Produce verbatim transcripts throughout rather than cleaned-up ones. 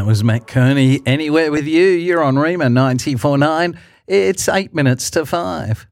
That was Matt Kearney. Anywhere with you, you're on Rima ninety-four point nine. It's eight minutes to five.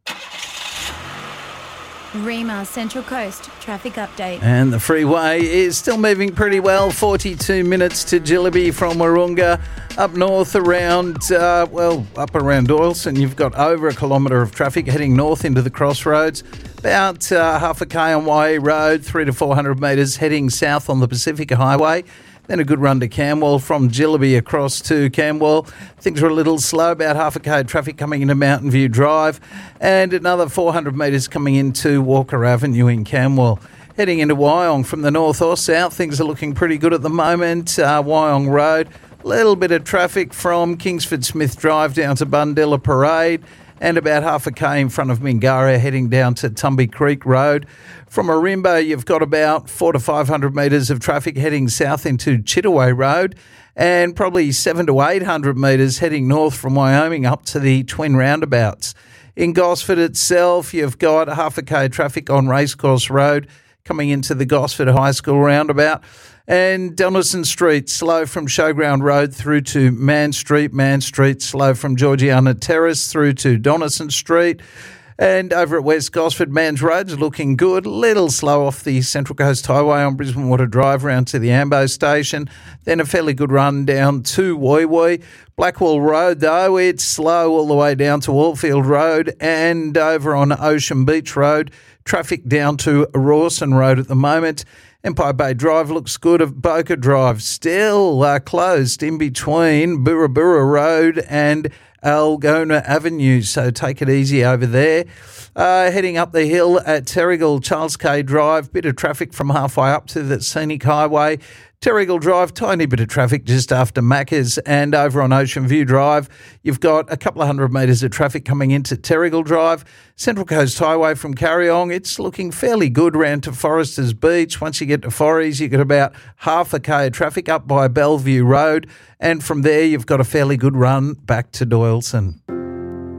Rima Central Coast traffic update. And the freeway is still moving pretty well. forty-two minutes to Jillaby from Wahroonga. Up north around, uh, well, up around Doyleson, you've got over a kilometre of traffic heading north into the crossroads. About uh, half a K on Y E Road, three to four hundred metres heading south on the Pacific Highway. Then a good run to Camwell from Jillaby across to Camwell. Things are a little slow, about half a K of traffic coming into Mountain View Drive, and another four hundred metres coming into Walker Avenue in Camwell. Heading into Wyong from the north or south, things are looking pretty good at the moment. Uh, Wyong Road, a little bit of traffic from Kingsford Smith Drive down to Bundilla Parade, and about half a K in front of Mingara heading down to Tumby Creek Road. From Orimba, you've got about four to five hundred metres of traffic heading south into Chittaway Road, and probably seven to eight hundred metres heading north from Wyoming up to the Twin Roundabouts. In Gosford itself, you've got half a K traffic on Racecourse Road coming into the Gosford High School roundabout. And Donaldson Street, slow from Showground Road through to Mann Street. Mann Street, slow from Georgiana Terrace through to Donaldson Street. And over at West Gosford, Mans Road's looking good. Little slow off the Central Coast Highway on Brisbane Water Drive round to the Ambo Station. Then a fairly good run down to Woy Woy. Blackwall Road, though, it's slow all the way down to Wallfield Road and over on Ocean Beach Road. Traffic down to Rawson Road at the moment. Empire Bay Drive looks good. Of Boca Drive still uh, closed in between Burrabura Road and Algona Avenue, so take it easy over there. Uh, heading up the hill at Terrigal, Charles K Drive, bit of traffic from halfway up to the Scenic Highway. Terrigal Drive, tiny bit of traffic just after Macca's, and over on Ocean View Drive, you've got a couple of hundred metres of traffic coming into Terrigal Drive. Central Coast Highway from Carryong, it's looking fairly good round to Foresters Beach. Once you get to Forries, you've got about half a K of traffic up by Bellevue Road, and from there you've got a fairly good run back to Doyleson.